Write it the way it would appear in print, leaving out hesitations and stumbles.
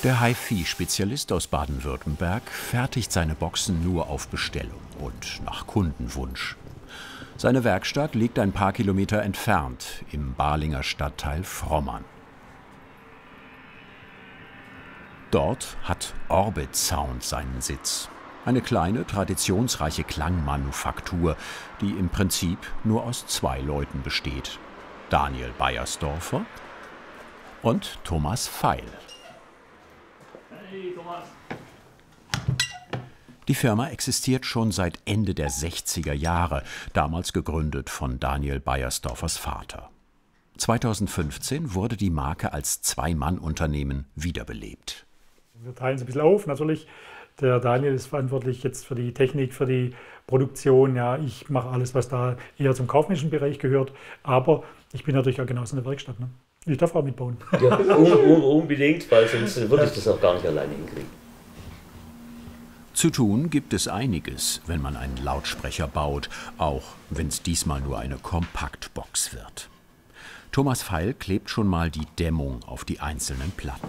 Der HiFi-Spezialist aus Baden-Württemberg fertigt seine Boxen nur auf Bestellung und nach Kundenwunsch. Seine Werkstatt liegt ein paar Kilometer entfernt im Balinger Stadtteil Frommern. Dort hat Orbit Sound seinen Sitz. Eine kleine, traditionsreiche Klangmanufaktur, die im Prinzip nur aus 2 Leuten besteht. Daniel Beiersdorfer und Thomas Feil. Hey, Thomas. Die Firma existiert schon seit Ende der 60er Jahre, damals gegründet von Daniel Beiersdorfers Vater. 2015 wurde die Marke als Zwei-Mann-Unternehmen wiederbelebt. Wir teilen es ein bisschen auf. Natürlich, der Daniel ist verantwortlich jetzt für die Technik, für die Produktion. Ja, ich mache alles, was da eher zum kaufmännischen Bereich gehört. Aber ich bin natürlich auch genauso in der Werkstatt. Ne? Ich darf auch mitbauen. Ja, unbedingt, weil sonst würde ich das auch gar nicht alleine hinkriegen. Zu tun gibt es einiges, wenn man einen Lautsprecher baut, auch wenn es diesmal nur eine Kompaktbox wird. Thomas Feil klebt schon mal die Dämmung auf die einzelnen Platten.